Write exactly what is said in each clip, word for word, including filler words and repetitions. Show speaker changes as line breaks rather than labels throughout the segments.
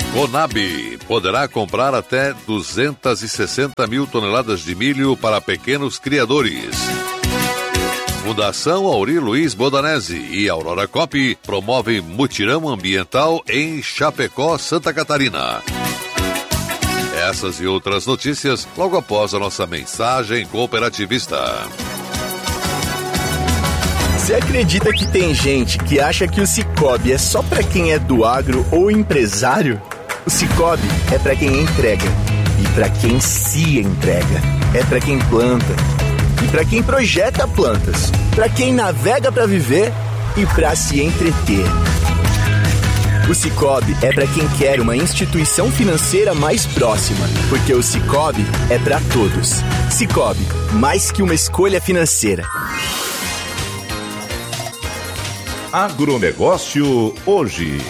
Conab poderá comprar até duzentas e sessenta mil toneladas de milho para pequenos criadores. Fundação Auri Luiz Bodanese e Aurora Copi promovem mutirão ambiental em Chapecó, Santa Catarina. Essas e outras notícias logo após a nossa mensagem cooperativista.
Você acredita que tem gente que acha que o Cicobi é só para quem é do agro ou empresário? O Cicobi é para quem entrega e para quem se entrega. É para quem planta e para quem projeta plantas. Para quem navega para viver e para se entreter. O Cicobi é para quem quer uma instituição financeira mais próxima, porque o Cicobi é para todos. Cicobi, mais que uma escolha financeira.
Agronegócio hoje.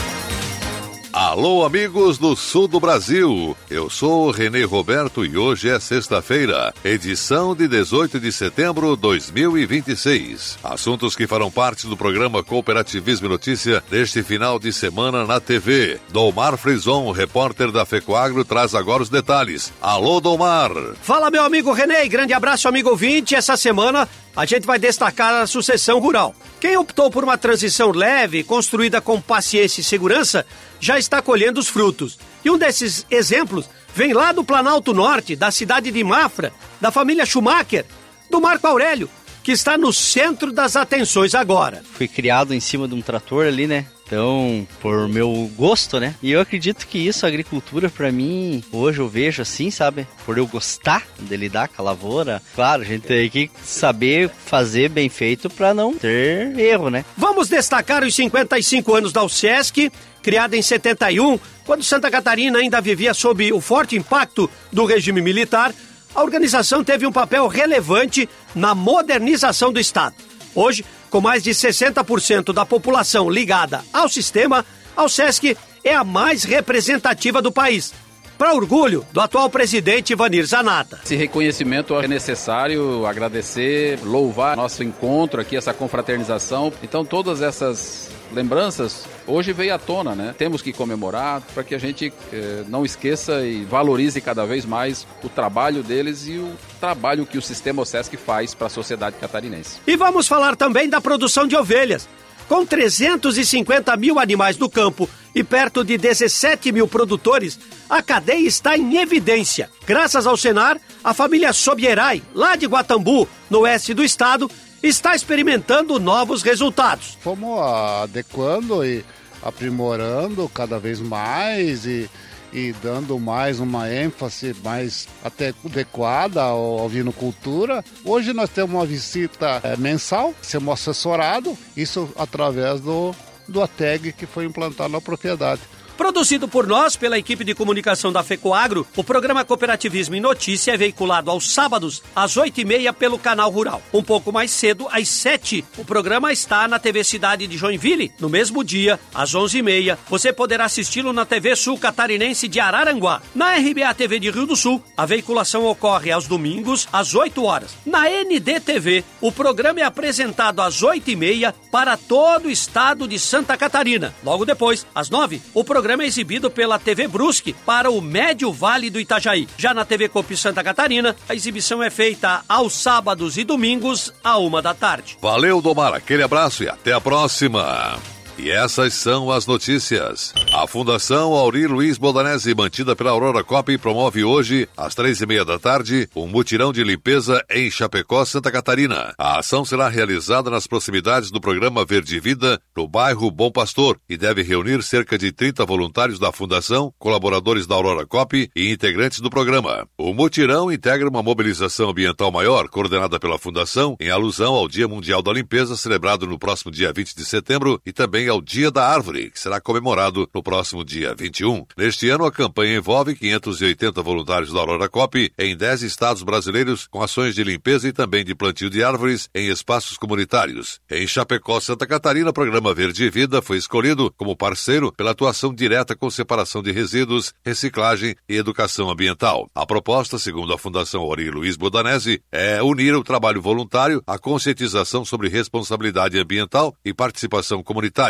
Alô, amigos do sul do Brasil. Eu sou o Renê Roberto e hoje é sexta-feira, edição de dezoito de setembro de dois mil e vinte e seis. Assuntos que farão parte do programa Cooperativismo e Notícia deste final de semana na T V. Domar Frison, repórter da FECOAGRO, traz agora os detalhes. Alô, Domar.
Fala, meu amigo Renê. Grande abraço, amigo ouvinte. Essa semana a gente vai destacar a sucessão rural. Quem optou por uma transição leve, construída com paciência e segurança, já está colhendo os frutos. E um desses exemplos vem lá do Planalto Norte, da cidade de Mafra, da família Schumacher, do Marco Aurélio, que está no centro das atenções agora.
Fui criado em cima de um trator ali, né? Então, por meu gosto, né? E eu acredito que isso, a agricultura, pra mim, hoje eu vejo assim, sabe? Por eu gostar de lidar com a lavoura. Claro, a gente tem que saber fazer bem feito pra não ter erro, né?
Vamos destacar os cinquenta e cinco anos da Alcesc, criada em setenta e um, quando Santa Catarina ainda vivia sob o forte impacto do regime militar. A organização teve um papel relevante na modernização do Estado. Hoje, com mais de sessenta por cento da população ligada ao sistema, a Alcesc é a mais representativa do país. Para orgulho do atual presidente Ivanir Zanata.
Esse reconhecimento é necessário, agradecer, louvar nosso encontro aqui, essa confraternização. Então todas essas lembranças hoje veio à tona, né? Temos que comemorar para que a gente eh, não esqueça e valorize cada vez mais o trabalho deles e o trabalho que o Sistema Alcesc faz para a sociedade catarinense.
E vamos falar também da produção de ovelhas. Com trezentos e cinquenta mil animais no campo e perto de dezessete mil produtores, a cadeia está em evidência. Graças ao Senar, a família Sobierai, lá de Guatambu, no oeste do estado, está experimentando novos resultados.
Fomos adequando e aprimorando cada vez mais e, e dando mais uma ênfase mais até adequada à ovinocultura. Hoje nós temos uma visita é, mensal, sermos assessorados, isso através do, do A T E G que foi implantado na propriedade.
Produzido por nós, pela equipe de comunicação da FECOAGRO, o programa Cooperativismo em Notícia é veiculado aos sábados, às oito e meia, pelo Canal Rural. Um pouco mais cedo, às sete, o programa está na T V Cidade de Joinville. No mesmo dia, às onze e meia, você poderá assisti-lo na T V Sul Catarinense de Araranguá. Na R B A T V de Rio do Sul, a veiculação ocorre aos domingos, às oito horas. Na N D T V, o programa é apresentado às oito e meia para todo o estado de Santa Catarina. Logo depois, às nove, o programa O programa é exibido pela T V Brusque para o Médio Vale do Itajaí. Já na T V Copi Santa Catarina, a exibição é feita aos sábados e domingos, à uma da tarde.
Valeu, Domar. Aquele abraço e até a próxima. E essas são as notícias. A Fundação Auri Luiz Bodanese, mantida pela Aurora Copi, promove hoje, às três e meia da tarde, um mutirão de limpeza em Chapecó, Santa Catarina. A ação será realizada nas proximidades do programa Verde Vida, no bairro Bom Pastor, e deve reunir cerca de trinta voluntários da Fundação, colaboradores da Aurora Copi e integrantes do programa. O mutirão integra uma mobilização ambiental maior, coordenada pela Fundação, em alusão ao Dia Mundial da Limpeza, celebrado no próximo dia vinte de setembro, e também ao Dia da Árvore, que será comemorado no próximo dia vinte e um. Neste ano, a campanha envolve quinhentos e oitenta voluntários da Aurora Copi em dez estados brasileiros, com ações de limpeza e também de plantio de árvores em espaços comunitários. Em Chapecó, Santa Catarina, o programa Verde Vida foi escolhido como parceiro pela atuação direta com separação de resíduos, reciclagem e educação ambiental. A proposta, segundo a Fundação Auri Luiz Bodanese, é unir o trabalho voluntário à conscientização sobre responsabilidade ambiental e participação comunitária.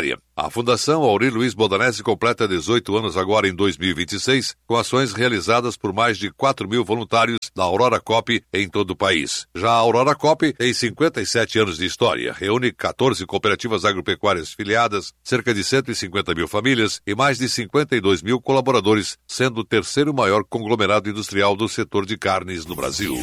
pecuária. A Fundação Aurir Luiz Bodanese completa dezoito anos agora em dois mil e vinte e seis, com ações realizadas por mais de quatro mil voluntários da Aurora Coop em todo o país. Já a Aurora Coop tem cinquenta e sete anos de história, reúne quatorze cooperativas agropecuárias filiadas, cerca de cento e cinquenta mil famílias e mais de cinquenta e dois mil colaboradores, sendo o terceiro maior conglomerado industrial do setor de carnes no Brasil.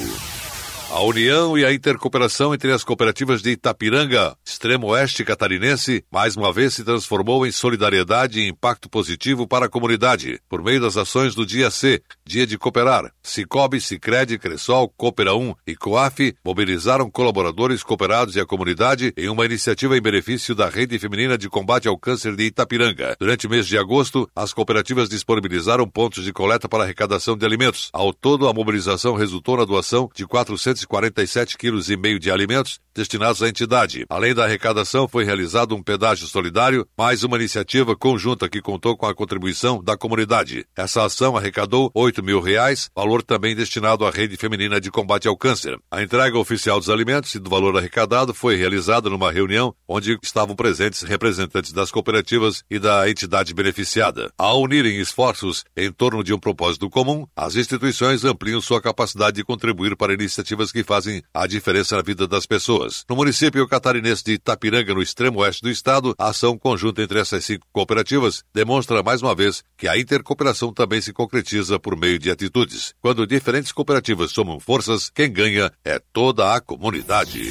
A união e a intercooperação entre as cooperativas de Itapiranga, extremo oeste catarinense, mais uma vez se transformou em solidariedade e impacto positivo para a comunidade, por meio das ações do Dia C, Dia de Cooperar. Cicobi, Sicredi, Cressol, Coopera um e Coaf mobilizaram colaboradores cooperados e a comunidade em uma iniciativa em benefício da Rede Feminina de Combate ao Câncer de Itapiranga. Durante o mês de agosto, as cooperativas disponibilizaram pontos de coleta para arrecadação de alimentos. Ao todo, a mobilização resultou na doação de quatrocentos e quarenta e sete quilos e meio de alimentos destinados à entidade. Além da arrecadação, foi realizado um pedágio solidário, mais uma iniciativa conjunta que contou com a contribuição da comunidade. Essa ação arrecadou oito mil reais, valor também destinado à Rede Feminina de Combate ao Câncer. A entrega oficial dos alimentos e do valor arrecadado foi realizada numa reunião onde estavam presentes representantes das cooperativas e da entidade beneficiada. Ao unirem esforços em torno de um propósito comum, as instituições ampliam sua capacidade de contribuir para iniciativas que fazem a diferença na vida das pessoas. No município catarinense de Itapiranga, no extremo oeste do estado, a ação conjunta entre essas cinco cooperativas demonstra mais uma vez que a intercooperação também se concretiza por meio de atitudes. Quando diferentes cooperativas somam forças, quem ganha é toda a comunidade.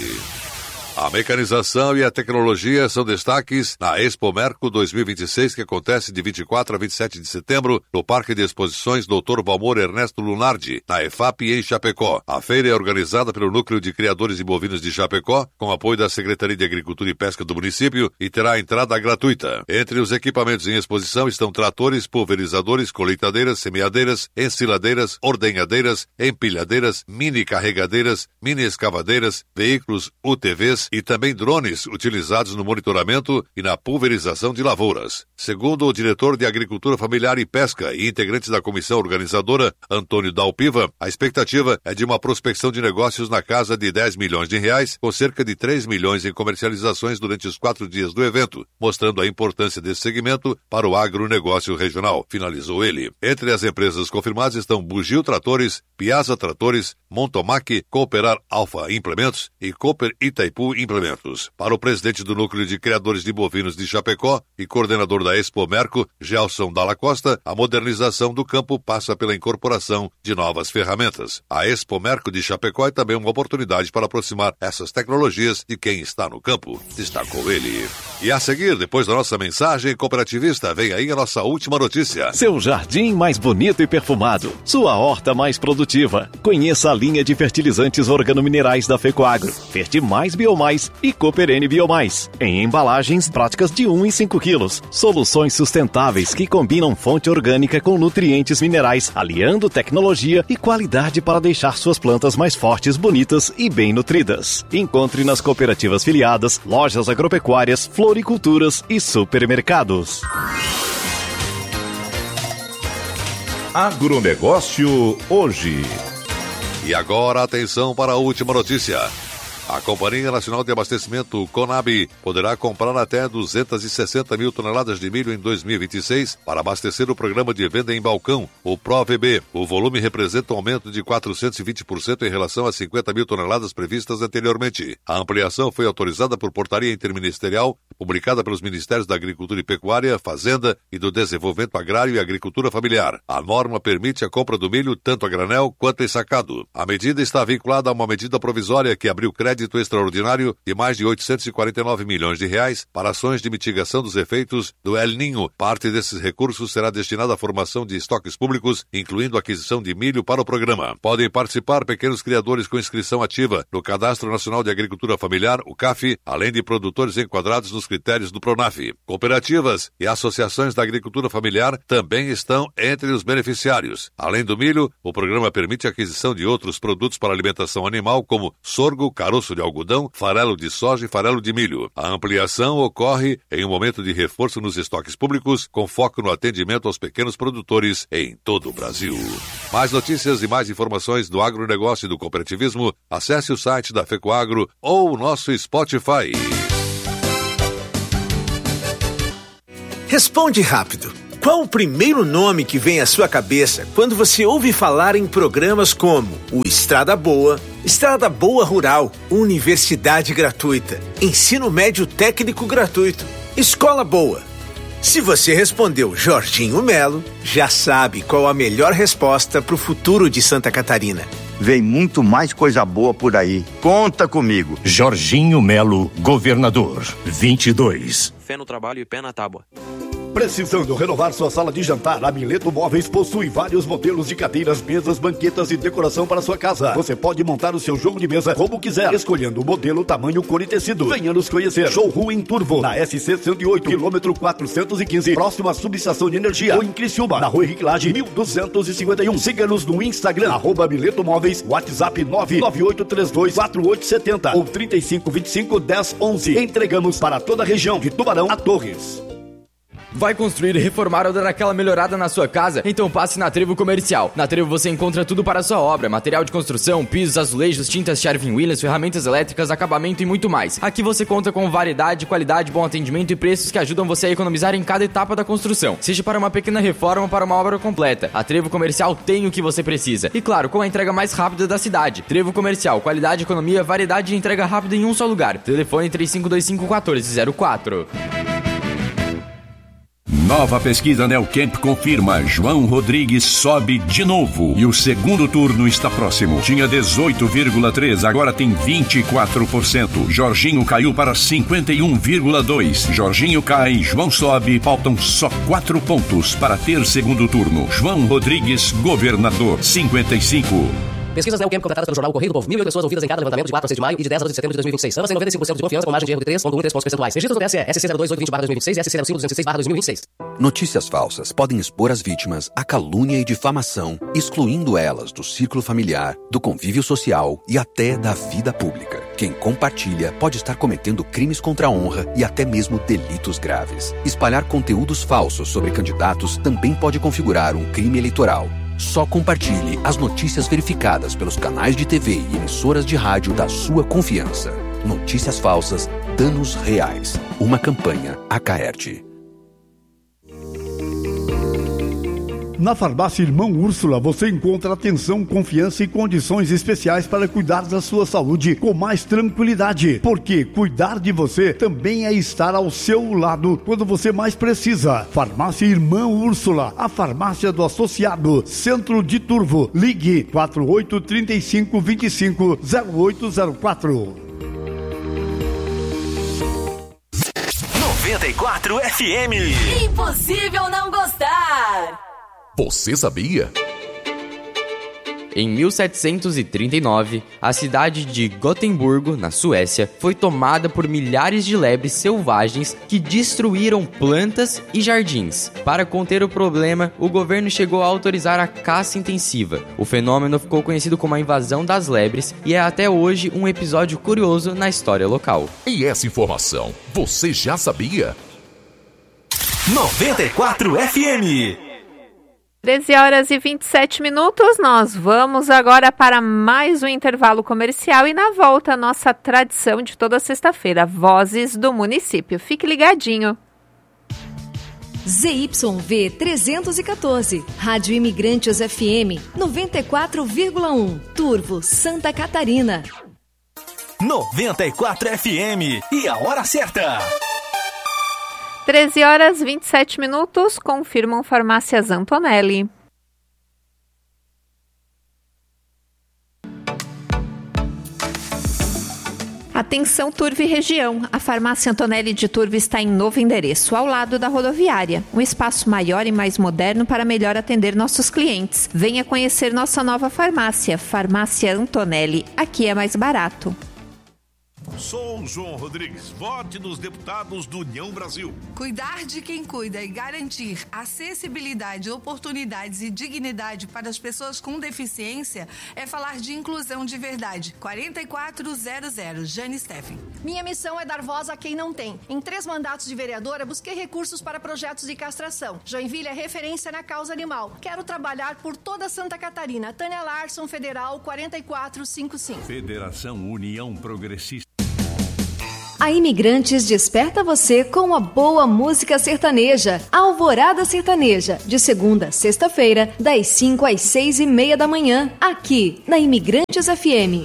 A mecanização e a tecnologia são destaques na Expo Merco dois mil e vinte e seis, que acontece de vinte e quatro a vinte e sete de setembro no Parque de Exposições doutor Valmor Ernesto Lunardi, na E F A P em Chapecó. A feira é organizada pelo Núcleo de Criadores de Bovinos de Chapecó, com apoio da Secretaria de Agricultura e Pesca do município, e terá entrada gratuita. Entre os equipamentos em exposição estão tratores, pulverizadores, colheitadeiras, semeadeiras, ensiladeiras, ordenhadeiras, empilhadeiras, mini carregadeiras, mini escavadeiras, veículos U T Vs, e também drones utilizados no monitoramento e na pulverização de lavouras. Segundo o diretor de Agricultura Familiar e Pesca e integrante da comissão organizadora, Antônio Dalpiva, a expectativa é de uma prospecção de negócios na casa de dez milhões de reais, com cerca de três milhões em comercializações durante os quatro dias do evento, mostrando a importância desse segmento para o agronegócio regional, finalizou ele. Entre as empresas confirmadas estão Bugio Tratores, Piazza Tratores, Montomac, Cooperar Alfa Implementos e Cooper Itaipu Implementos. Para o presidente do Núcleo de Criadores de Bovinos de Chapecó e coordenador da Expo Merco, Gelson Dalla Costa, a modernização do campo passa pela incorporação de novas ferramentas. A Expo Merco de Chapecó é também uma oportunidade para aproximar essas tecnologias de quem está no campo, destacou ele. E a seguir, depois da nossa mensagem cooperativista, vem aí a nossa última notícia.
Seu jardim mais bonito e perfumado, sua horta mais produtiva. Conheça a linha de fertilizantes organominerais da Fecoagro, Fertimais Biomais e Cooperene Biomais, em embalagens práticas de um e cinco quilos. Soluções sustentáveis que combinam fonte orgânica com nutrientes minerais, aliando tecnologia e qualidade para deixar suas plantas mais fortes, bonitas e bem nutridas. Encontre nas cooperativas filiadas, lojas agropecuárias, floriculturas e supermercados.
Agronegócio hoje.
E agora, atenção para a última notícia. A Companhia Nacional de Abastecimento, Conab, poderá comprar até duzentas e sessenta mil toneladas de milho em dois mil e vinte e seis para abastecer o programa de venda em balcão, o ProVB. O volume representa um aumento de quatrocentos e vinte por cento em relação às cinquenta mil toneladas previstas anteriormente. A ampliação foi autorizada por portaria interministerial, publicada pelos Ministérios da Agricultura e Pecuária, Fazenda e do Desenvolvimento Agrário e Agricultura Familiar. A norma permite a compra do milho tanto a granel quanto ensacado. A medida está vinculada a uma medida provisória que abriu crédito extraordinário de mais de oitocentos e quarenta e nove milhões de reais para ações de mitigação dos efeitos do El Niño. Parte desses recursos será destinada à formação de estoques públicos, incluindo a aquisição de milho para o programa. Podem participar pequenos criadores com inscrição ativa no Cadastro Nacional de Agricultura Familiar, o C A F, além de produtores enquadrados nos critérios do Pronaf. Cooperativas e associações da agricultura familiar também estão entre os beneficiários. Além do milho, o programa permite a aquisição de outros produtos para alimentação animal, como sorgo, caroço de algodão, farelo de soja e farelo de milho. A ampliação ocorre em um momento de reforço nos estoques públicos, com foco no atendimento aos pequenos produtores em todo o Brasil. Mais notícias e mais informações do agronegócio e do cooperativismo, acesse o site da Fecoagro ou o nosso Spotify.
Responde rápido. Qual o primeiro nome que vem à sua cabeça quando você ouve falar em programas como o Estrada Boa, Estrada Boa Rural, Universidade Gratuita, Ensino Médio Técnico Gratuito, Escola Boa? Se você respondeu Jorginho Melo, já sabe qual a melhor resposta para o futuro de Santa Catarina.
Vem muito mais coisa boa por aí. Conta comigo.
Jorginho Melo, governador. vinte e dois.
Fé no trabalho e pé na tábua.
Precisando renovar sua sala de jantar? A Mileto Móveis possui vários modelos de cadeiras, mesas, banquetas e decoração para sua casa. Você pode montar o seu jogo de mesa como quiser, escolhendo o modelo, tamanho, cor e tecido. Venha nos conhecer. Showroom em Turvo, na S C cento e oito, quilômetro quatrocentos e quinze, próximo à subestação de energia. Ou em Criciúma, na Rua Henrique Lage, mil duzentos e cinquenta e um. Siga-nos no Instagram, arroba Mileto Móveis, WhatsApp nove nove oito três dois quatro oito sete zero ou trinta e cinco, vinte e cinco, dez, onze. Entregamos para toda a região, de Tubarão a Torres.
Vai construir, reformar ou dar aquela melhorada na sua casa? Então passe na Trevo Comercial. Na Trevo você encontra tudo para a sua obra: material de construção, pisos, azulejos, tintas Sherwin-Williams, ferramentas elétricas, acabamento e muito mais. Aqui você conta com variedade, qualidade, bom atendimento e preços que ajudam você a economizar em cada etapa da construção, seja para uma pequena reforma ou para uma obra completa. A Trevo Comercial tem o que você precisa. E claro, com a entrega mais rápida da cidade. Trevo Comercial, qualidade, economia, variedade e entrega rápida em um só lugar. Telefone três cinco dois cinco, um quatro zero quatro.
Nova pesquisa Neocamp confirma: João Rodrigues sobe de novo e o segundo turno está próximo. Tinha dezoito vírgula três por cento, agora tem vinte e quatro por cento. Jorginho caiu para cinquenta e um vírgula dois por cento. Jorginho cai, João sobe, faltam só quatro pontos para ter segundo turno. João Rodrigues, governador, cinquenta e cinco.
Pesquisas Neocamp contratadas pelo jornal Correio do Povo. mil e oito pessoas ouvidas em cada levantamento de quatro a seis de maio e de dez a doze de setembro de dois mil e vinte e seis. Ambas em noventa e cinco por cento de confiança, com margem de erro de três vírgula um três pontos percentuais. Registros do T S E, S C zero dois oito vinte barra dois mil e vinte e seis e S C zero cinco duzentos e seis barra dois mil e vinte e seis.
Notícias falsas podem expor as vítimas à calúnia e difamação, excluindo elas do círculo familiar, do convívio social e até da vida pública. Quem compartilha pode estar cometendo crimes contra a honra e até mesmo delitos graves. Espalhar conteúdos falsos sobre candidatos também pode configurar um crime eleitoral. Só compartilhe as notícias verificadas pelos canais de T V e emissoras de rádio da sua confiança. Notícias falsas, danos reais. Uma campanha Acaerte.
Na farmácia Irmão Úrsula você encontra atenção, confiança e condições especiais para cuidar da sua saúde com mais tranquilidade. Porque cuidar de você também é estar ao seu lado quando você mais precisa. Farmácia Irmão Úrsula, a farmácia do associado, Centro de Turvo. Ligue quatro oito três cinco, dois cinco, zero oito zero quatro.
noventa e quatro F M.
Impossível não gostar.
Você sabia?
Em mil setecentos e trinta e nove, a cidade de Gotemburgo, na Suécia, foi tomada por milhares de lebres selvagens que destruíram plantas e jardins. Para conter o problema, o governo chegou a autorizar a caça intensiva. O fenômeno ficou conhecido como a invasão das lebres e é até hoje um episódio curioso na história local.
E essa informação, você já sabia?
noventa e quatro F M.
treze horas e vinte e sete minutos, nós vamos agora para mais um intervalo comercial e na volta a nossa tradição de toda sexta-feira, Vozes do Município. Fique ligadinho.
Z Y V trezentos e quatorze, Rádio Imigrantes F M, noventa e quatro vírgula um, Turvo, Santa Catarina.
noventa e quatro F M e a hora certa.
treze horas e vinte e sete minutos, confirmam Farmácias Antonelli. Atenção Turvo e região, a Farmácia Antonelli de Turvo está em novo endereço, ao lado da rodoviária. Um espaço maior e mais moderno para melhor atender nossos clientes. Venha conhecer nossa nova farmácia, Farmácia Antonelli. Aqui é mais barato.
Sou João Rodrigues, vote nos deputados do União Brasil.
Cuidar de quem cuida e garantir acessibilidade, oportunidades e dignidade para as pessoas com deficiência é falar de inclusão de verdade. quarenta e quatro zero zero, Jane Steffen.
Minha missão é dar voz a quem não tem. Em três mandatos de vereadora, busquei recursos para projetos de castração. Joinville é referência na causa animal. Quero trabalhar por toda Santa Catarina. Tânia Larson, Federal, quarenta e quatro cinquenta e cinco.
Federação União Progressista.
A Imigrantes desperta você com a boa música sertaneja. Alvorada Sertaneja, de segunda a sexta-feira, das cinco às seis e meia da manhã, aqui na Imigrantes F M.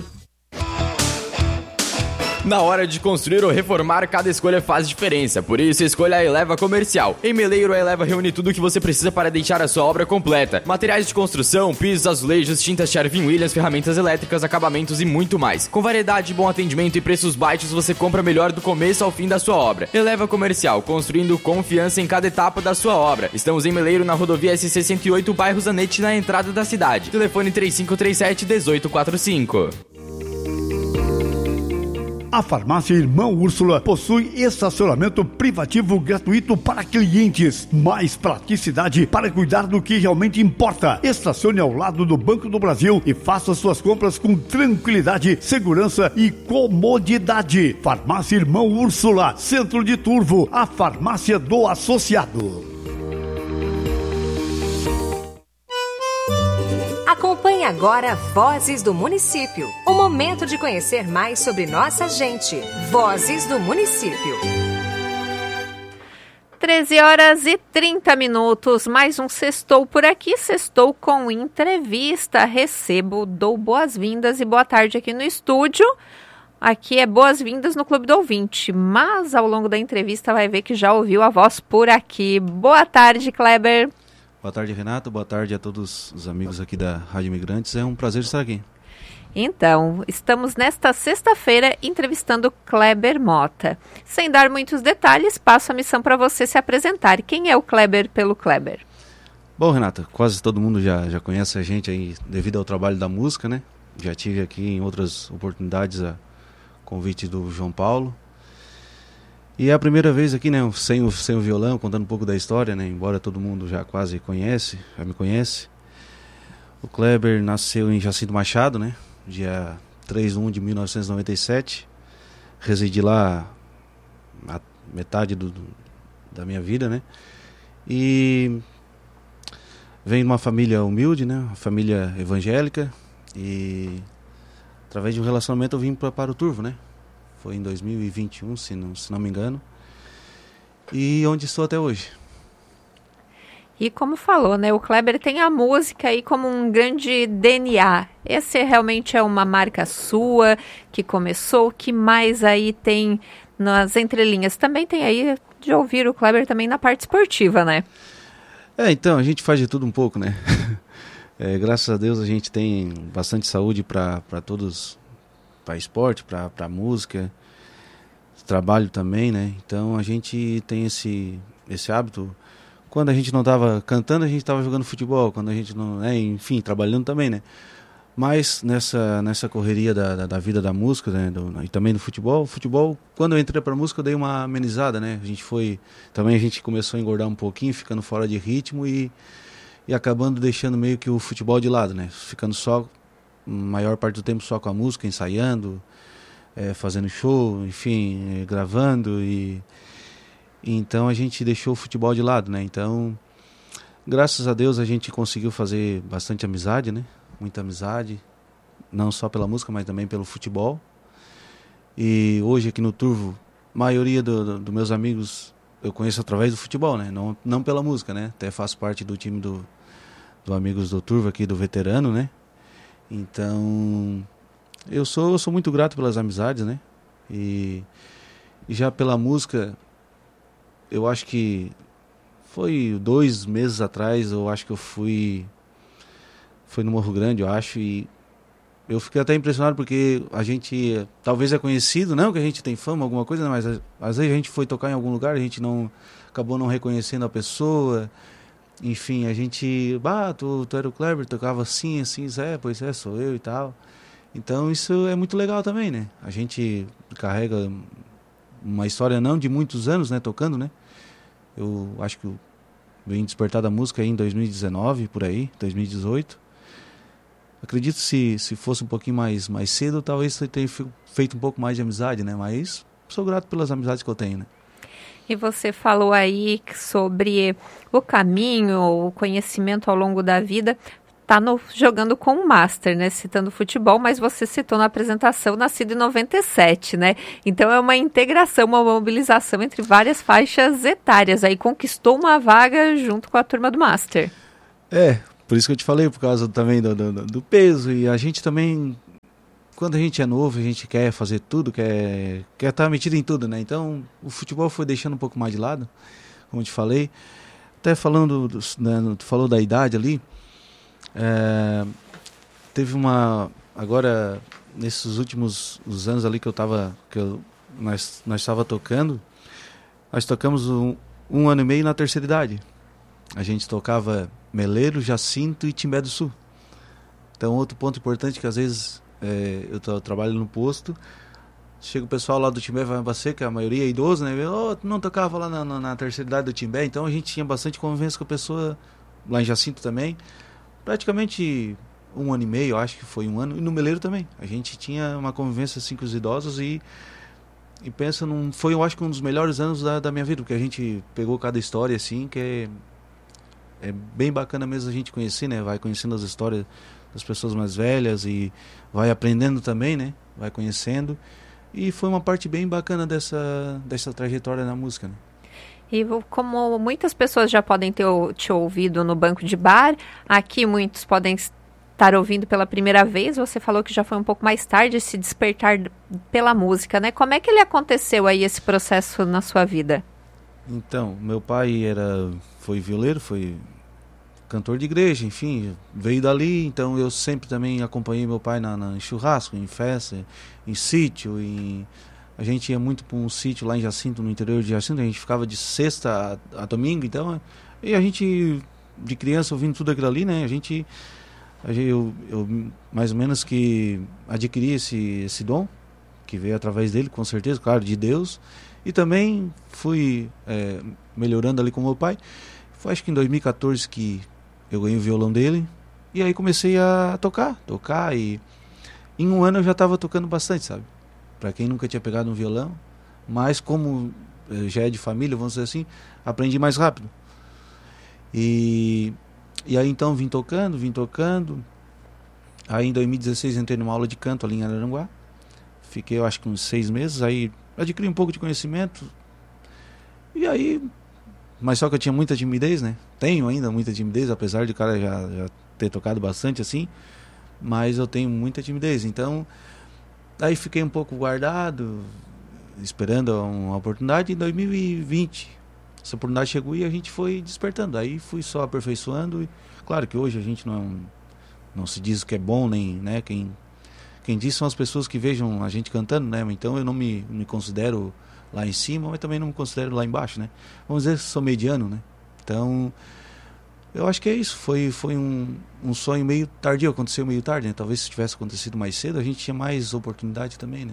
Na hora de construir ou reformar, cada escolha faz diferença. Por isso, escolha a Eleva Comercial. Em Meleiro, a Eleva reúne tudo o que você precisa para deixar a sua obra completa. Materiais de construção, pisos, azulejos, tintas Sherwin-Williams, ferramentas elétricas, acabamentos e muito mais. Com variedade, bom atendimento e preços baixos, você compra melhor do começo ao fim da sua obra. Eleva Comercial, construindo confiança em cada etapa da sua obra. Estamos em Meleiro, na rodovia S C cento e oito, bairro Zanetti, na entrada da cidade. Telefone três cinco três sete, um oito quatro cinco.
A farmácia Irmã Úrsula possui estacionamento privativo gratuito para clientes. Mais praticidade para cuidar do que realmente importa. Estacione ao lado do Banco do Brasil e faça suas compras com tranquilidade, segurança e comodidade. Farmácia Irmã Úrsula, Centro de Turvo, a farmácia do associado.
Acompanhe agora Vozes do Município. O momento de conhecer mais sobre nossa gente. Vozes do Município.
treze horas e trinta minutos. Mais um Sextou por aqui. Sextou com entrevista. Recebo, dou boas-vindas e boa tarde aqui no estúdio. Aqui é boas-vindas no Clube do Ouvinte. Mas ao longo da entrevista vai ver que já ouviu a voz por aqui. Boa tarde, Kleber.
Boa tarde, Renato. Boa tarde a todos os amigos aqui da Rádio Imigrantes. É um prazer estar aqui.
Então, estamos nesta sexta-feira entrevistando Kleber Mota. Sem dar muitos detalhes, passo a missão para você se apresentar. Quem é o Kleber pelo Kleber?
Bom, Renata, quase todo mundo já, já conhece a gente aí devido ao trabalho da música, né? Já tive aqui em outras oportunidades a convite do João Paulo. E é a primeira vez aqui, né, sem o, sem o violão, contando um pouco da história, né, embora todo mundo já quase conhece, já me conhece. O Kleber nasceu em Jacinto Machado, né, dia três de um de mil novecentos e noventa e sete. Residi lá a metade do, do, da minha vida, né. E venho de uma família humilde, né, uma família evangélica. E através de um relacionamento eu vim pra, para o Turvo, né. Foi em dois mil e vinte e um, se não, se não me engano. E onde estou até hoje.
E como falou, né? O Kleber tem a música aí como um grande D N A. Esse realmente é uma marca sua, que começou. O que mais aí tem nas entrelinhas? Também tem aí de ouvir o Kleber também na parte esportiva, né?
É, então, a gente faz de tudo um pouco, né? É, graças a Deus a gente tem bastante saúde para todos... para esporte, para música, trabalho também, né? Então a gente tem esse, esse hábito. Quando a gente não estava cantando, a gente estava jogando futebol. Quando a gente não, né? Enfim, trabalhando também, né? Mas nessa, nessa correria da, da, da vida da música, né? Do, e também do futebol, futebol, quando eu entrei para música eu dei uma amenizada, né? A gente foi, também a gente começou a engordar um pouquinho, ficando fora de ritmo e, e acabando deixando meio que o futebol de lado, né? Ficando só maior parte do tempo só com a música, ensaiando, é, fazendo show, enfim, é, gravando e, e então a gente deixou o futebol de lado, né? Então, graças a Deus a gente conseguiu fazer bastante amizade, né? Muita amizade, não só pela música, mas também pelo futebol. E hoje aqui no Turvo, a maioria dos do, do meus amigos eu conheço através do futebol, né? Não, não pela música, né? Até faço parte do time do, do Amigos do Turvo aqui, do veterano, né? Então, eu sou, eu sou muito grato pelas amizades, né? E, e já pela música, eu acho que foi dois meses atrás, eu acho que eu fui, foi no Morro Grande, eu acho, e eu fiquei até impressionado porque a gente, talvez é conhecido, não que a gente tem fama, alguma coisa, mas às vezes a gente foi tocar em algum lugar, a gente não, acabou não reconhecendo a pessoa. Enfim, a gente, bah, tu, tu era o Kleber, tocava assim, assim, Zé, pois é, sou eu e tal. Então isso é muito legal também, né? A gente carrega uma história não de muitos anos, né, tocando, né? Eu acho que eu vim despertar da música aí em dois mil e dezenove, por aí, dois mil e dezoito. Acredito que se, se fosse um pouquinho mais, mais cedo, talvez eu tenha feito um pouco mais de amizade, né? Mas sou grato pelas amizades que eu tenho, né?
E você falou aí sobre o caminho, o conhecimento ao longo da vida. tá no, jogando com o Master, né? Citando futebol, mas você citou na apresentação nascido em noventa e sete, né? Então é uma integração, uma mobilização entre várias faixas etárias. Aí conquistou uma vaga junto com a turma do Master.
É, por isso que eu te falei, por causa também do, do, do peso. E a gente também, quando a gente é novo, a gente quer fazer tudo, quer quer estar metido em tudo, né? Então o futebol foi deixando um pouco mais de lado, como eu te falei. Até falando, né, tu falou da idade ali, é, teve uma, agora nesses últimos os anos ali que eu tava, que eu, nós, nós estava tocando, nós tocamos um, um ano e meio na terceira idade. A gente tocava Meleiro, Jacinto e Timbé do Sul. Então outro ponto importante que às vezes é, eu, eu trabalho no posto, chega o pessoal lá do Timbé, vai você, que a maioria é idoso, né? Oh, não tocava lá na, na, na terceira idade do Timbé, então a gente tinha bastante convivência com a pessoa, lá em Jacinto também. Praticamente um ano e meio, acho que foi um ano, e no Meleiro também. A gente tinha uma convivência assim com os idosos e, e pensa, num, foi eu acho que um dos melhores anos da, da minha vida, porque a gente pegou cada história assim, que é, é bem bacana mesmo a gente conhecer, né? Vai conhecendo as histórias das pessoas mais velhas e vai aprendendo também, né? Vai conhecendo. E foi uma parte bem bacana dessa, dessa trajetória na música, né?
E como muitas pessoas já podem ter te ouvido no banco de bar, aqui muitos podem estar ouvindo pela primeira vez. Você falou que já foi um pouco mais tarde se despertar pela música, né? Como é que ele aconteceu aí, esse processo na sua vida?
Então, meu pai era, foi violeiro, foi cantor de igreja, enfim, veio dali, então eu sempre também acompanhei meu pai na, na, em churrasco, em festa, em sítio, em... a gente ia muito para um sítio lá em Jacinto, no interior de Jacinto, a gente ficava de sexta a, a domingo, então, e a gente, de criança, ouvindo tudo aquilo ali, né, a gente, a gente eu, eu mais ou menos que adquiri esse, esse dom, que veio através dele, com certeza, claro, de Deus, e também fui é, melhorando ali com meu pai. Foi acho que em dois mil e catorze que eu ganhei o violão dele, e aí comecei a tocar, tocar, e em um ano eu já estava tocando bastante, sabe? Para quem nunca tinha pegado um violão, mas como já é de família, vamos dizer assim, aprendi mais rápido. E, e aí então vim tocando, vim tocando, aí em dois mil e dezesseis entrei numa aula de canto ali em Araranguá, fiquei eu acho que uns seis meses, aí adquiri um pouco de conhecimento, e aí... Mas só que eu tinha muita timidez, né? Tenho ainda muita timidez, apesar de o cara já, já ter tocado bastante assim. Mas eu tenho muita timidez. Então, aí fiquei um pouco guardado, esperando uma oportunidade. Em dois mil e vinte, essa oportunidade chegou e a gente foi despertando. Aí fui só aperfeiçoando. E, claro que hoje a gente não, não se diz que é bom, nem, né? Quem, quem diz são as pessoas que vejam a gente cantando, né? Então eu não me, me considero... lá em cima, mas também não me considero lá embaixo, né? Vamos dizer que sou mediano, né? Então, eu acho que é isso. Foi, foi um, um sonho meio tardio, aconteceu meio tarde, né? Talvez se tivesse acontecido mais cedo, a gente tinha mais oportunidade também, né?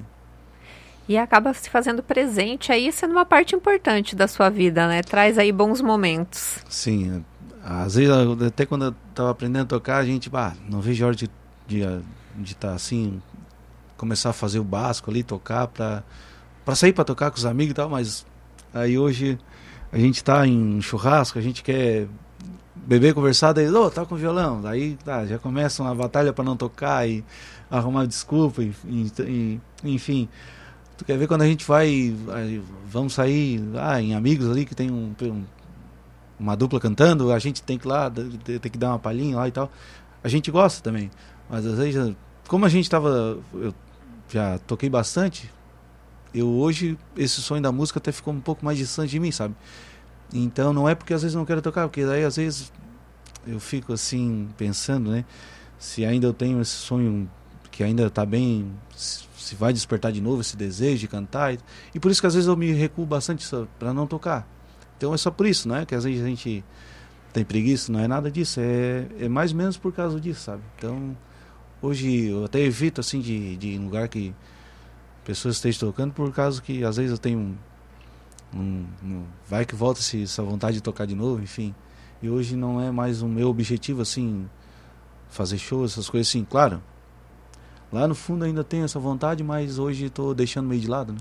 E acaba se fazendo presente aí, sendo uma parte importante da sua vida, né? Traz aí bons momentos.
Sim, às vezes, até quando eu tava aprendendo a tocar, a gente, bah, não vejo a hora de estar de, de tá assim, começar a fazer o básico ali, tocar pra... para sair para tocar com os amigos e tal, mas aí hoje a gente tá em churrasco, a gente quer beber, conversar, daí, ô, oh, tá com violão, daí tá, já começa uma batalha para não tocar e arrumar desculpa, e, e, enfim, tu quer ver quando a gente vai, vamos sair ah, em amigos ali que tem um, um, uma dupla cantando, a gente tem que ir lá, tem que dar uma palhinha lá e tal, a gente gosta também, mas às vezes, como a gente tava, eu já toquei bastante, eu hoje, esse sonho da música até ficou um pouco mais distante de mim, sabe? Então não é porque às vezes não quero tocar, porque daí às vezes eu fico assim, pensando, né? Se ainda eu tenho esse sonho que ainda tá bem, se vai despertar de novo esse desejo de cantar. E, e por isso que às vezes eu me recuo bastante para não tocar. Então é só por isso, né? Que às vezes a gente tem preguiça, não é nada disso. É, é mais ou menos por causa disso, sabe? Então hoje eu até evito assim de, de ir em lugar que pessoas estejam tocando, por causa que às vezes eu tenho um, um, um vai que volta -se essa vontade de tocar de novo, enfim. E hoje não é mais o meu objetivo assim, fazer shows, essas coisas assim, claro. Lá no fundo ainda tenho essa vontade, mas hoje estou deixando meio de lado, né?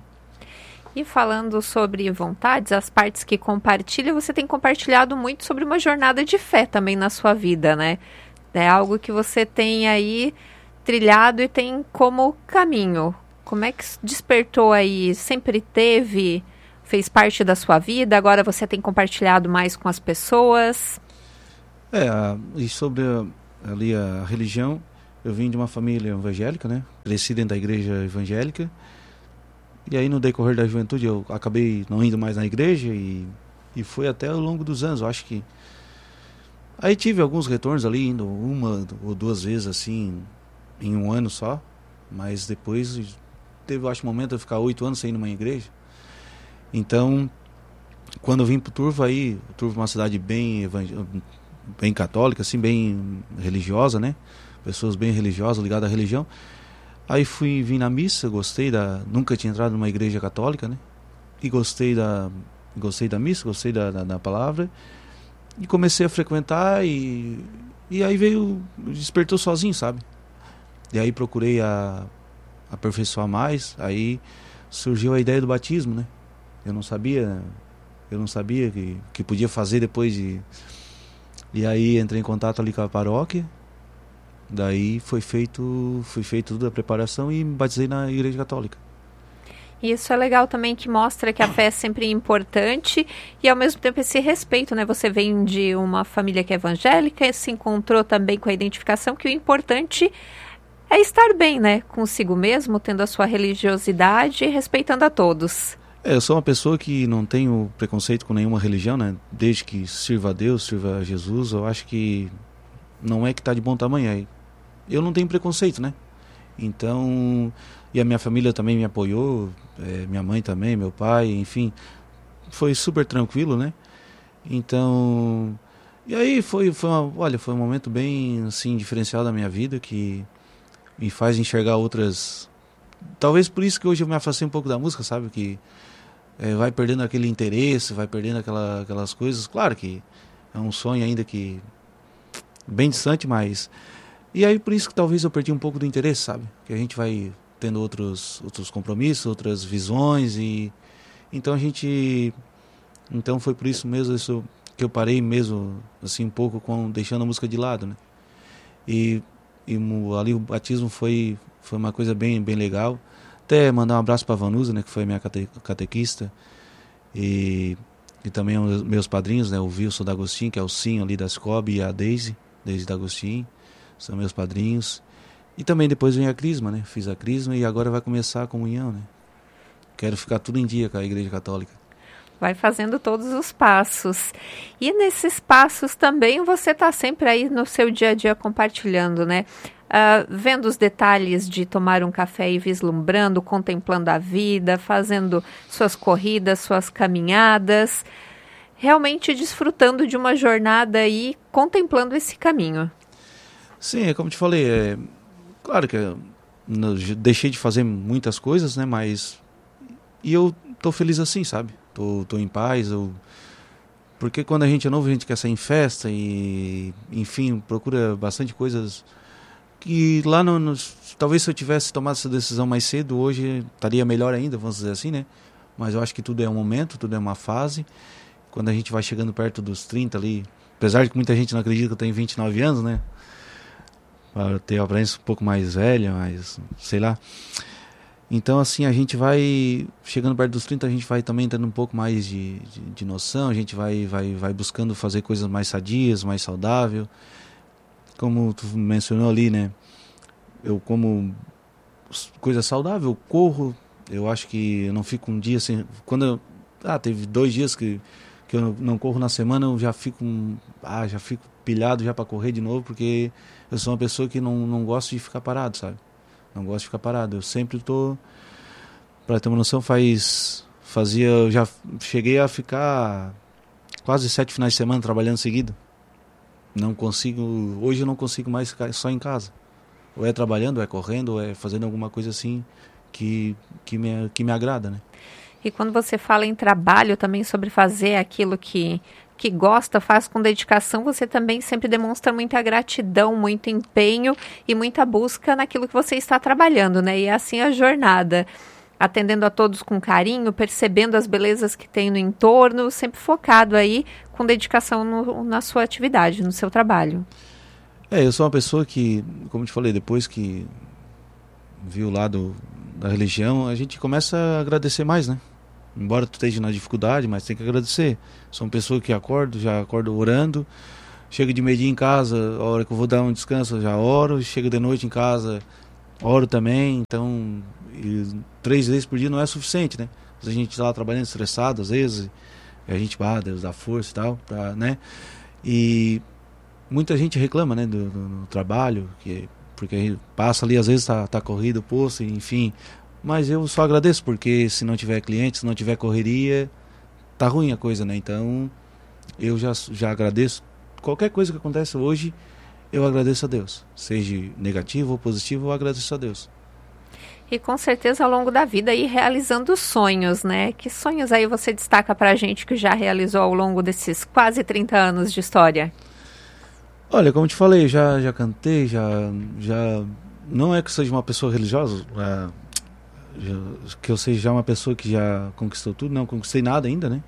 E falando sobre vontades, as partes que compartilha, você tem compartilhado muito sobre uma jornada de fé também na sua vida, né? É algo que você tem aí trilhado e tem como caminho. Como é que despertou aí? Sempre teve? Fez parte da sua vida? Agora você tem compartilhado mais com as pessoas?
É, e sobre a, ali a religião, eu vim de uma família evangélica, né? Cresci dentro da igreja evangélica. E aí no decorrer da juventude eu acabei não indo mais na igreja e, e foi até ao longo dos anos. Eu acho que... Aí tive alguns retornos ali, indo uma ou duas vezes assim, em um ano só. Mas depois teve, eu acho, um momento de eu ficar oito anos sem ir numa igreja. Então, quando eu vim pro Turvo, aí, o Turvo é uma cidade bem, evangé- bem católica, assim, bem religiosa, né? Pessoas bem religiosas, ligadas à religião. Aí fui, vim na missa, gostei da... Nunca tinha entrado numa igreja católica, né? E gostei da, gostei da missa, gostei da, da, da palavra. E comecei a frequentar e, e aí veio, despertou sozinho, sabe? E aí procurei a, aperfeiçoar mais, aí surgiu a ideia do batismo, né? Eu não sabia, eu não sabia que, que podia fazer depois de... E aí entrei em contato ali com a paróquia, daí foi feito, foi feito toda a preparação e me batizei na igreja católica.
Isso é legal também, que mostra que a fé é sempre importante e ao mesmo tempo esse respeito, né? Você vem de uma família que é evangélica e se encontrou também com a identificação que o importante é estar bem, né? Consigo mesmo, tendo a sua religiosidade e respeitando a todos.
É, eu sou uma pessoa que não tenho preconceito com nenhuma religião, né? Desde que sirva a Deus, sirva a Jesus, eu acho que não é que está de bom tamanho. Eu não tenho preconceito, né? Então, e a minha família também me apoiou, é, minha mãe também, meu pai, enfim, foi super tranquilo, né? Então, e aí foi, foi uma, olha, foi um momento bem, assim, diferencial da minha vida, que me faz enxergar outras... Talvez por isso que hoje eu me afastei um pouco da música, sabe? Que é, vai perdendo aquele interesse, vai perdendo aquela, aquelas coisas. Claro que é um sonho ainda que... bem distante, mas... E aí por isso que talvez eu perdi um pouco do interesse, sabe? Que a gente vai tendo outros, outros compromissos, outras visões e... Então a gente... Então foi por isso mesmo isso que eu parei mesmo, assim, um pouco com... deixando a música de lado, né? E, e ali o batismo foi, foi uma coisa bem, bem legal. Até mandar um abraço para a Vanusa, né? Que foi minha cate, catequista. E, e também os meus padrinhos, né? O Wilson D'Agostinho, que é o Sim ali da Scob, e a Daisy, Daisy D'Agostinho. São meus padrinhos. E também depois vem a Crisma, né? Fiz a Crisma e agora vai começar a comunhão, né? Quero ficar tudo em dia com a Igreja Católica.
Vai fazendo todos os passos. E nesses passos também você está sempre aí no seu dia a dia compartilhando, né? Uh, vendo os detalhes de tomar um café e vislumbrando, contemplando a vida, fazendo suas corridas, suas caminhadas, realmente desfrutando de uma jornada e contemplando esse caminho.
Sim, é como te falei, é, claro que eu deixei de fazer muitas coisas, né, mas e eu tô feliz assim, sabe? Tô, tô em paz, eu, porque quando a gente é novo a gente quer sair em festa e, enfim, procura bastante coisas que lá no, no talvez se eu tivesse tomado essa decisão mais cedo, hoje estaria melhor ainda, vamos dizer assim, né? Mas eu acho que tudo é um momento, tudo é uma fase. Quando a gente vai chegando perto dos trinta ali, apesar de que muita gente não acredita que eu tenho vinte e nove anos, né? Para ter a aparência um pouco mais velha, mas sei lá. Então assim, a gente vai chegando perto dos trinta, a gente vai também tendo um pouco mais de, de, de noção, a gente vai, vai, vai buscando fazer coisas mais sadias, mais saudável. Como tu mencionou ali, né? Eu como coisa saudável, eu corro, eu acho que eu não fico um dia sem... Quando eu, ah, teve dois dias que, que eu não corro na semana, eu já fico, ah, já fico pilhado já para correr de novo, porque eu sou uma pessoa que não, não gosta de ficar parado, sabe? Não gosto de ficar parado. Eu sempre tô... Pra ter uma noção, faz... Fazia... Eu já cheguei a ficar quase sete finais de semana trabalhando seguido. Não consigo... Hoje eu não consigo mais ficar só em casa. Ou é trabalhando, ou é correndo, ou é fazendo alguma coisa assim que, que, me, que me agrada, né?
E quando você fala em trabalho também sobre fazer aquilo que... que gosta, faz com dedicação, você também sempre demonstra muita gratidão, muito empenho e muita busca naquilo que você está trabalhando, né? E é assim a jornada, atendendo a todos com carinho, percebendo as belezas que tem no entorno, sempre focado aí com dedicação no, na sua atividade, no seu trabalho.
É, eu sou uma pessoa que, como te falei, depois que vi o lado da religião, a gente começa a agradecer mais, né? Embora tu esteja na dificuldade, mas tem que agradecer. Sou uma pessoa que acordo, já acordo orando, chego de meio-dia em casa, a hora que eu vou dar um descanso, eu já oro, chego de noite em casa, oro também, então e três vezes por dia não é suficiente, né? A gente tá lá trabalhando estressado, às vezes, e a gente, ah, Deus dá força e tal, pra, né? E muita gente reclama, né, do, do, do trabalho, que, porque passa ali, às vezes tá, tá corrido o posto, enfim. Mas eu só agradeço, porque se não tiver cliente, se não tiver correria, tá ruim a coisa, né? Então, eu já, já agradeço. Qualquer coisa que acontece hoje, eu agradeço a Deus. Seja negativo ou positivo, eu agradeço a Deus.
E com certeza ao longo da vida aí realizando sonhos, né? Que sonhos aí você destaca pra gente que já realizou ao longo desses quase trinta anos de história?
Olha, como te falei, já, já cantei, já, já... Não é que eu seja uma pessoa religiosa, é, já, que eu seja já uma pessoa que já conquistou tudo, não conquistei nada ainda, né?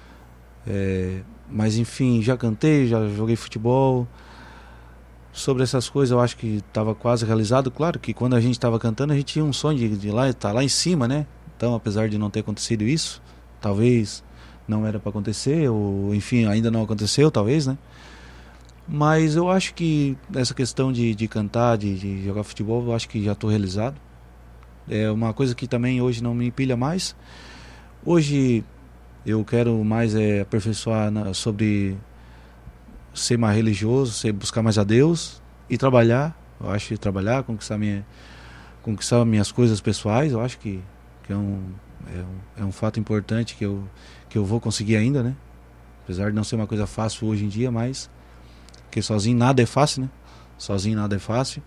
É, mas enfim, já cantei, já joguei futebol. Sobre essas coisas eu acho que estava quase realizado. Claro que quando a gente estava cantando, a gente tinha um sonho de, de lá, estar lá em cima, né? Então, apesar de não ter acontecido isso, talvez não era para acontecer, ou enfim, ainda não aconteceu, talvez, né? Mas eu acho que essa questão de, de cantar, de, de jogar futebol, eu acho que já estou realizado. É uma coisa que também hoje não me empilha mais. Hoje eu quero mais é, aperfeiçoar na, sobre ser mais religioso, ser, buscar mais a Deus e trabalhar. Eu acho que trabalhar, conquistar, minha, conquistar minhas coisas pessoais, eu acho que, que é, um, é, um, é um fato importante que eu, que eu vou conseguir ainda, né? Apesar de não ser uma coisa fácil hoje em dia, mas... Porque sozinho nada é fácil, né? Sozinho nada é fácil.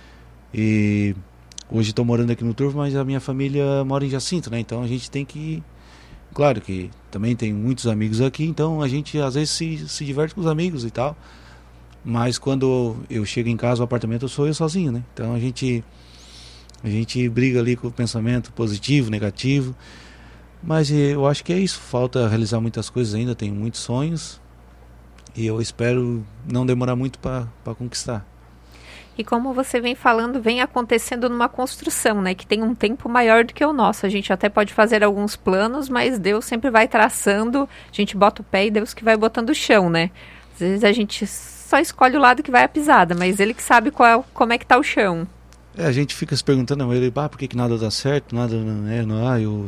E hoje estou morando aqui no Turvo, mas a minha família mora em Jacinto, né? Então a gente tem que... Claro que também tem muitos amigos aqui, então a gente às vezes se, se diverte com os amigos e tal. Mas quando eu chego em casa, o apartamento, eu sou eu sozinho, né? Então a gente, a gente briga ali com o pensamento positivo, negativo. Mas eu acho que é isso. Falta realizar muitas coisas ainda, tenho muitos sonhos. E eu espero não demorar muito para conquistar.
E como você vem falando, vem acontecendo numa construção, né? Que tem um tempo maior do que o nosso. A gente até pode fazer alguns planos, mas Deus sempre vai traçando. A gente bota o pé e Deus que vai botando o chão, né? Às vezes a gente só escolhe o lado que vai a pisada, mas Ele que sabe qual, como é que tá o chão. É,
a gente fica se perguntando, ele, ah, por que, que nada dá certo? Nada, é, não, ah, eu,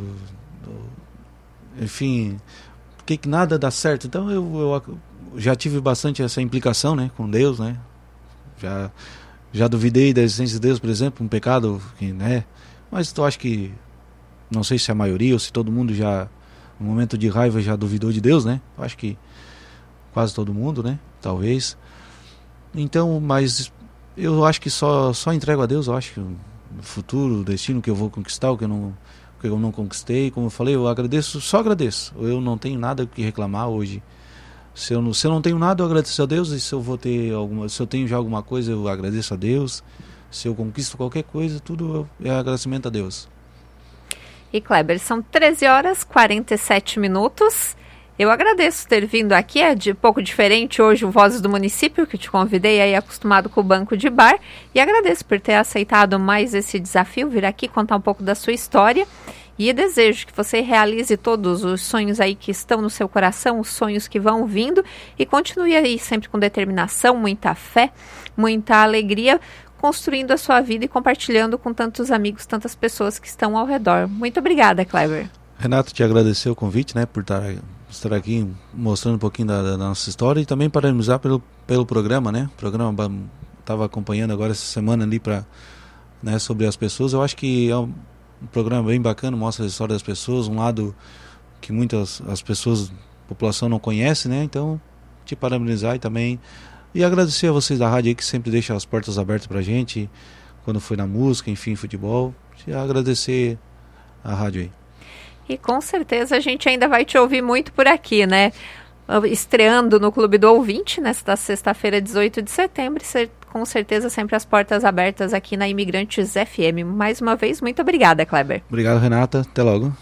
eu, enfim, por que, que nada dá certo? Então eu... eu já tive bastante essa implicação, né, com Deus, né? Já, já duvidei da existência de Deus, por exemplo, um pecado, que, né? Mas eu acho que, não sei se a maioria ou se todo mundo já, no momento de raiva, já duvidou de Deus, né? Eu acho que quase todo mundo, né? Talvez. Então, mas eu acho que só, só entrego a Deus, eu acho que o futuro, o destino que eu vou conquistar, o que eu não, o que eu não conquistei, como eu falei, eu agradeço, só agradeço. Eu não tenho nada que reclamar hoje. Se eu, não, se eu não tenho nada, eu agradeço a Deus. E se eu vou ter alguma, se eu tenho já alguma coisa, eu agradeço a Deus. Se eu conquisto qualquer coisa, tudo é agradecimento a Deus.
E Kleber, são treze horas e quarenta e sete minutos. Eu agradeço ter vindo aqui, é de pouco diferente hoje o Vozes do Município, que te convidei aí acostumado com o Banco de Bar. E agradeço por ter aceitado mais esse desafio, vir aqui contar um pouco da sua história. E desejo que você realize todos os sonhos aí que estão no seu coração, os sonhos que vão vindo, e continue aí sempre com determinação, muita fé, muita alegria, construindo a sua vida e compartilhando com tantos amigos, tantas pessoas que estão ao redor. Muito obrigada, Kleber.
Renato, te agradecer o convite, né, por estar, estar aqui mostrando um pouquinho da, da nossa história e também parabenizar pelo, pelo programa, né? O programa estava acompanhando agora essa semana ali para, né, sobre as pessoas. Eu acho que é um um programa bem bacana, mostra a história das pessoas, um lado que muitas as pessoas, a população não conhece, né? Então, te parabenizar e também e agradecer a vocês da rádio aí que sempre deixam as portas abertas pra gente, quando foi na música, enfim, futebol. Te agradecer a rádio aí.
E com certeza a gente ainda vai te ouvir muito por aqui, né? Estreando no Clube do Ouvinte, nesta sexta-feira, dezoito de setembro, com certeza sempre as portas abertas aqui na Imigrantes F M. Mais uma vez, muito obrigada, Kleber.
Obrigado, Renata. Até logo.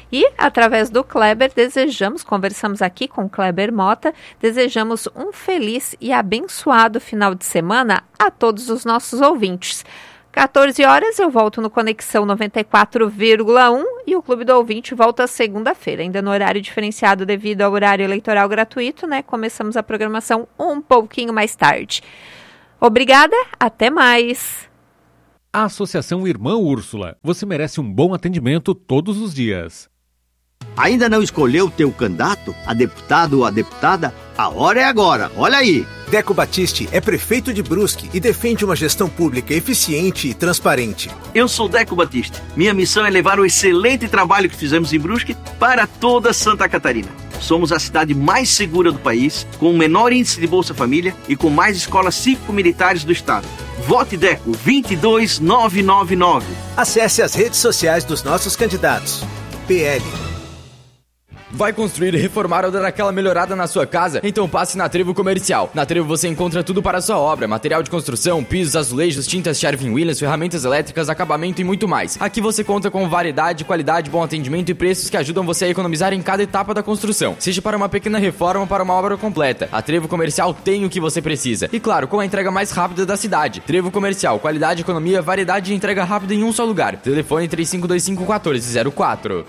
E, através do Kleber, desejamos, conversamos aqui com o Kleber Mota, desejamos um feliz e abençoado final de semana a todos os nossos ouvintes. quatorze horas eu volto no Conexão noventa e quatro vírgula um e o Clube do Ouvinte volta segunda-feira, ainda no horário diferenciado devido ao horário eleitoral gratuito, né? Começamos a programação um pouquinho mais tarde. Obrigada, até mais.
A Associação Irmã Úrsula, você merece um bom atendimento todos os dias.
Ainda não escolheu o teu candidato, a deputado ou a deputada? A hora é agora, olha aí!
Deco Batiste é prefeito de Brusque e defende uma gestão pública eficiente e transparente.
Eu sou Deco Batiste. Minha missão é levar o excelente trabalho que fizemos em Brusque para toda Santa Catarina. Somos a cidade mais segura do país, com o menor índice de Bolsa Família e com mais escolas cívico-militares do estado. Vote Deco vinte e dois mil novecentos e noventa e nove.
Acesse as redes sociais dos nossos candidatos. P L.
Vai construir, reformar ou dar aquela melhorada na sua casa? Então passe na Trevo Comercial. Na Trevo você encontra tudo para a sua obra: material de construção, pisos, azulejos, tintas Sherwin-Williams, ferramentas elétricas, acabamento e muito mais. Aqui você conta com variedade, qualidade, bom atendimento e preços que ajudam você a economizar em cada etapa da construção. Seja para uma pequena reforma ou para uma obra completa, a Trevo Comercial tem o que você precisa. E claro, com a entrega mais rápida da cidade. Trevo Comercial, qualidade, economia, variedade e entrega rápida em um só lugar. Telefone três cinco dois cinco, um quatro zero quatro.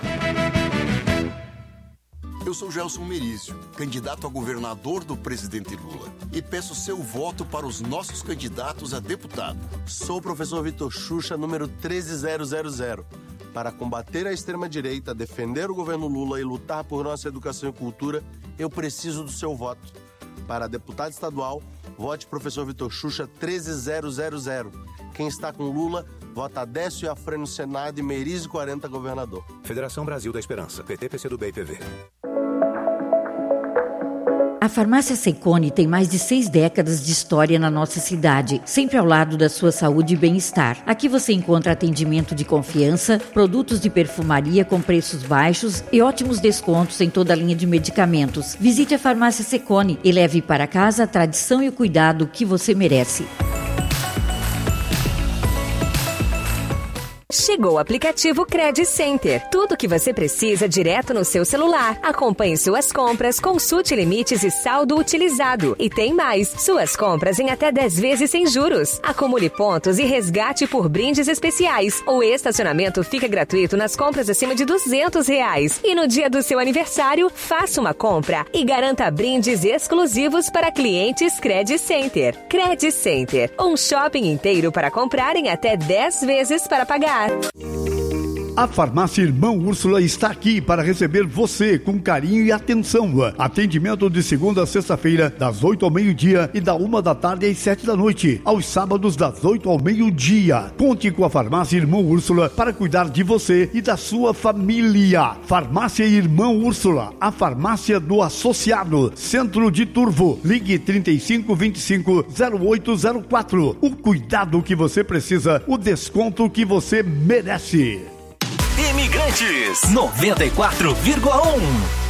Eu sou Gelson Merizio, candidato a governador do presidente Lula, e peço seu voto para os nossos candidatos a deputado. Sou o professor Vitor Xuxa, número treze zero zero zero. Para combater a extrema-direita, defender o governo Lula e lutar por nossa educação e cultura, eu preciso do seu voto. Para deputado estadual, vote professor Vitor Xuxa treze zero zero zero. Quem está com Lula, vota Décio Afrânio no Senado e Merizio quarenta governador.
Federação Brasil da Esperança, P T, P C do B e P V.
A Farmácia Secone tem mais de seis décadas de história na nossa cidade, sempre ao lado da sua saúde e bem-estar. Aqui você encontra atendimento de confiança, produtos de perfumaria com preços baixos e ótimos descontos em toda a linha de medicamentos. Visite a Farmácia Secone e leve para casa a tradição e o cuidado que você merece.
Chegou o aplicativo Credit Center. Tudo o que você precisa direto no seu celular. Acompanhe suas compras, consulte limites e saldo utilizado. E tem mais, suas compras em até dez vezes sem juros. Acumule pontos e resgate por brindes especiais. O estacionamento fica gratuito nas compras acima de duzentos reais. E no dia do seu aniversário, faça uma compra e garanta brindes exclusivos para clientes Credit Center. Credit Center, um shopping inteiro para comprar em até dez vezes para pagar.
A Farmácia Irmã Úrsula está aqui para receber você com carinho e atenção. Atendimento de segunda a sexta-feira, das oito ao meio-dia e da uma da tarde às sete da noite. Aos sábados, das oito ao meio-dia. Conte com a Farmácia Irmã Úrsula para cuidar de você e da sua família. Farmácia Irmã Úrsula, a farmácia do associado. Centro de Turvo. Ligue trinta e cinco, vinte e cinco, zero oito zero quatro. O cuidado que você precisa, o desconto que você merece.
Imigrantes noventa e quatro vírgula um.